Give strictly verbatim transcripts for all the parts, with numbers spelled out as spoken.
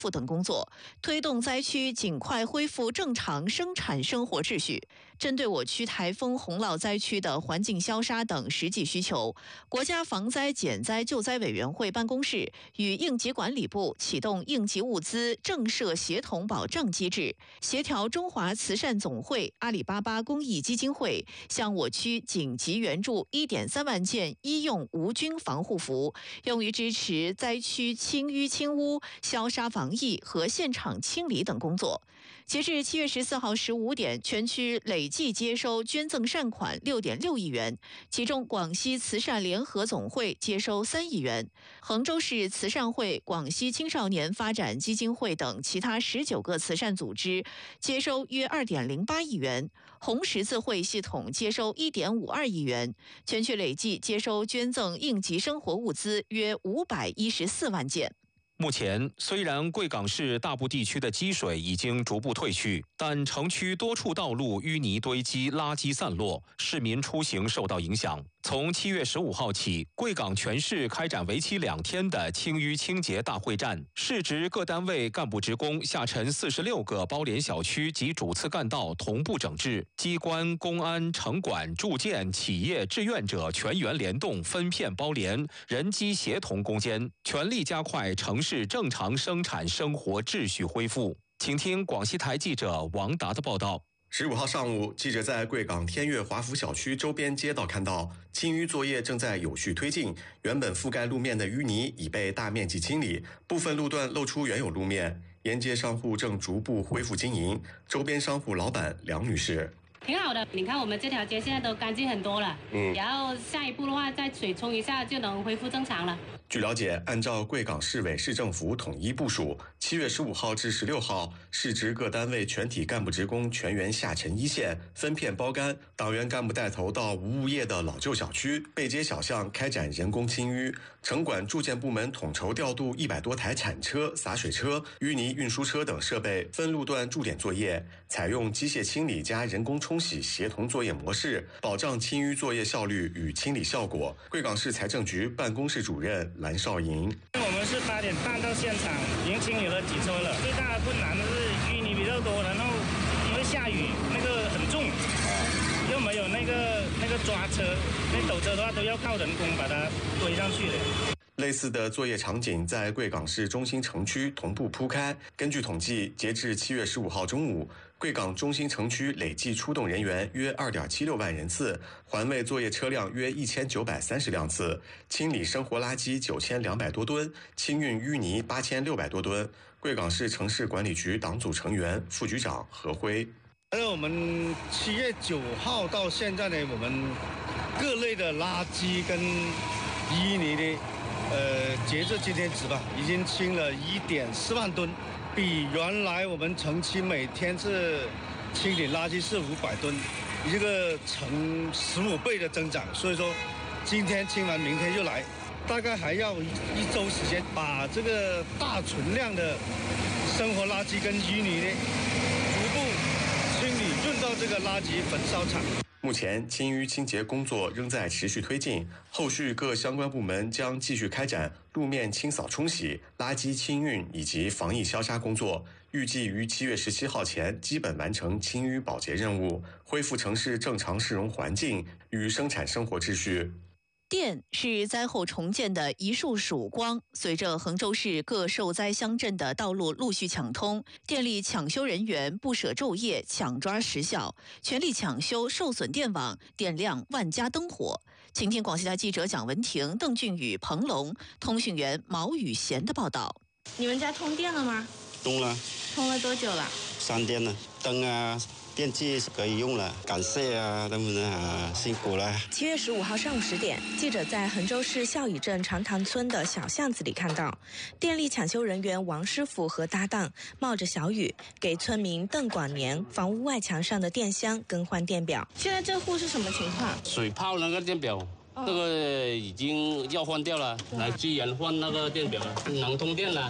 等工作，推动灾区尽快恢复正常生产生活秩序。针对我区台风洪涝灾区的环境消杀等实际需求，国家防灾减灾救灾委员会办公室与应急管理部启动应急物资政设协同保障机制，协调中华慈善总会、阿里巴巴公益基金会向我区紧急援助 一点三万件医用无菌防护服，用于支持灾区清淤清污、消杀防疫和现场清理等工作。截至七月十四号十五点，全区累计接收捐赠善款六点六亿元，其中广西慈善联合总会接收三亿元，衡州市慈善会、广西青少年发展基金会等其他十九个慈善组织接收约二点零八亿元，红十字会系统接收一点五二亿元，全区累计接收捐赠应急生活物资约五百一十四万件。 目前，虽然贵港市大部地区的积水已经逐步退去，但城区多处道路淤泥堆积，垃圾散落，市民出行受到影响。从七月十五号起，贵港全市开展为期两天的清淤清洁大会战，市直各单位干部职工下沉四十六个包联小区及主次干道同步整治，机关、公安、城管、住建、企业、志愿者全员联动，分片包联，人机协同攻坚，全力加快城市正常生产生活秩序恢复。请听广西台记者王达的报道。 十五号上午，记者在贵港天悦华福小区周边街道看到，清淤作业正在有序推进，原本覆盖路面的淤泥已被大面积清理，部分路段露出原有路面，沿街商户正逐步恢复经营。周边商户老板梁女士： 挺好的，你看我们这条街现在都干净很多了，嗯，然后下一步的话，再水冲一下就能恢复正常了。 据了解，按照贵港市委市政府统一部署，七月十五号至十六号，市直各单位全体干部职工全员下沉一线，分片包干，党员干部带头到无物业的老旧小区、背街小巷开展人工清淤，城管住建部门统筹调度一百多台铲车、洒水车、淤泥运输车等设备，分路段驻点作业，采用机械清理加人工冲洗协同作业模式，保障清淤作业效率与清理效果。贵港市财政局办公室主任蓝少莹： 我们是八点半到现场，已经清理了几车了。最大的困难的是淤泥比较多，然后因为下雨，那个很重，又没有那个那个抓车，那斗车的话都要靠人工把它堆上去的。 类似的作业场景在贵港市中心城区同步铺开。根据统计，截至七月十五号中午，贵港中心城区累计出动人员约 二点七六万人次，环卫作业车辆约一千九百三十辆次，清理生活垃圾九千两百多吨，清运淤泥八千六百多吨。贵港市城市管理局党组成员、副局长何辉： 而我们七月九号到现在呢，我们各类的垃圾跟淤泥的呃，截至今天止吧，已经清了一点四万吨，比原来我们城区每天是清理垃圾是五百吨，一个成十五倍的增长。所以说，今天清完，明天又来，大概还要一一周时间，把这个大存量的生活垃圾跟淤泥呢，逐步清理运到这个垃圾焚烧厂。 目前清淤清洁工作仍在持续推进，后续各相关部门将继续开展路面清扫冲洗、垃圾清运以及防疫消杀工作，预计于七月十七号前基本完成清淤保洁任务，恢复城市正常市容环境与生产生活秩序。 电是灾后重建的一束曙光。随着衡州市各受灾乡镇的道路陆续抢通，电力抢修人员不舍昼夜，抢抓时效，全力抢修受损电网，点亮万家灯火。请听广西台记者蒋文婷、邓俊宇、彭龙，通讯员毛宇贤的报道。 你们家通电了吗？ 通了。 通了多久了？ 三天了，灯啊。电器可以用了，感谢啊，他们啊辛苦了。 七月十五号上午十点，记者在衡州市孝乙镇长塘村的小巷子里看到，电力抢修人员王师傅和搭档冒着小雨，给村民邓广年房屋外墙上的电箱更换电表。现在这户是什么情况？ 水泡那个电表。哦、这个已经要换掉了，来支援换那个电表了，能通电了。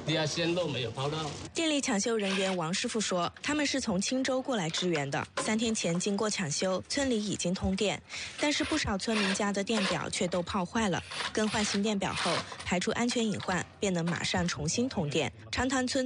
地下线路没有抛到。 电力抢修人员王师傅说，他们是从青州过来支援的。三天前经过抢修，村里已经通电，但是不少村民家的电表却都泡坏了。更换新电表后，排除安全隐患，便能马上重新通电。长潭村